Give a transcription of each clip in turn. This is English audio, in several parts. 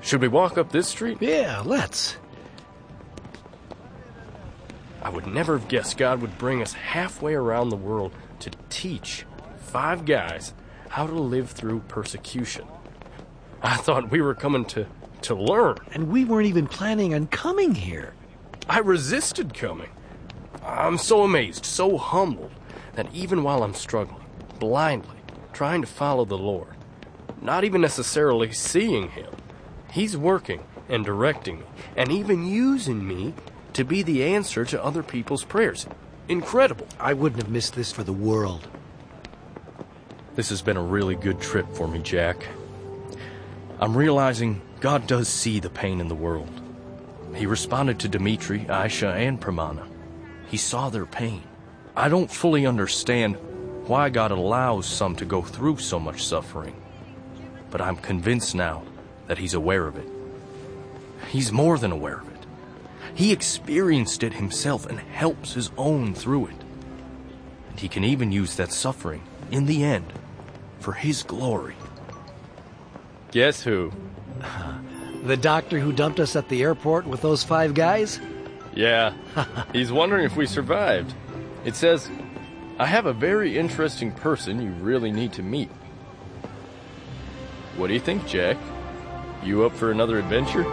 Should we walk up this street? Yeah, let's. I would never have guessed God would bring us halfway around the world to teach 5 guys how to live through persecution. I thought we were coming to learn. And we weren't even planning on coming here. I resisted coming. I'm so amazed, so humbled, that even while I'm struggling, blindly, trying to follow the Lord, not even necessarily seeing Him, He's working and directing me, and even using me to be the answer to other people's prayers. Incredible. I wouldn't have missed this for the world. This has been a really good trip for me, Jack. I'm realizing God does see the pain in the world. He responded to Dimitri, Aisha, and Pramana. He saw their pain. I don't fully understand why God allows some to go through so much suffering, but I'm convinced now that He's aware of it. He's more than aware of it. He experienced it Himself and helps His own through it. And He can even use that suffering, in the end, for His glory. Guess who? The doctor who dumped us at the airport with those 5 guys? Yeah, he's wondering if we survived. It says, I have a very interesting person you really need to meet. What do you think, Jack? You up for another adventure?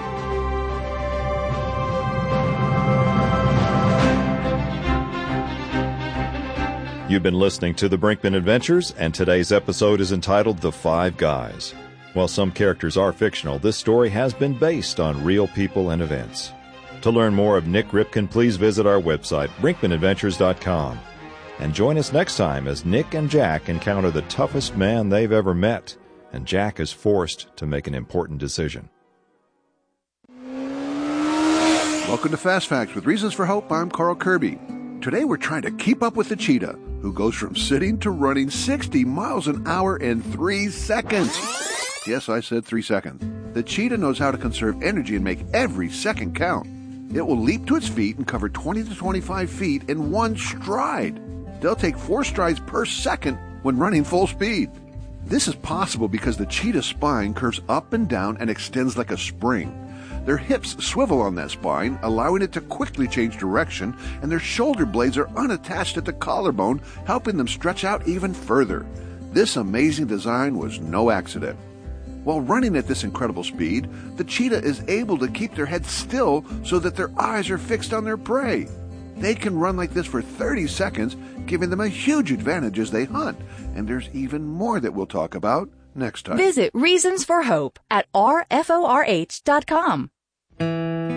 You've been listening to The Brinkman Adventures, and today's episode is entitled The 5 Guys. While some characters are fictional, this story has been based on real people and events. To learn more of Nick Ripken, please visit our website, brinkmanadventures.com. And join us next time as Nick and Jack encounter the toughest man they've ever met, and Jack is forced to make an important decision. Welcome to Fast Facts with Reasons for Hope. I'm Carl Kirby. Today we're trying to keep up with the cheetah, who goes from sitting to running 60 miles an hour in 3 seconds. Yes, I said 3 seconds. The cheetah knows how to conserve energy and make every second count. It will leap to its feet and cover 20 to 25 feet in one stride. They'll take 4 strides per second when running full speed. This is possible because the cheetah's spine curves up and down and extends like a spring. Their hips swivel on that spine, allowing it to quickly change direction, and their shoulder blades are unattached at the collarbone, helping them stretch out even further. This amazing design was no accident. While running at this incredible speed, the cheetah is able to keep their head still so that their eyes are fixed on their prey. They can run like this for 30 seconds, giving them a huge advantage as they hunt. And there's even more that we'll talk about next time. Visit Reasons for Hope at rforh.com.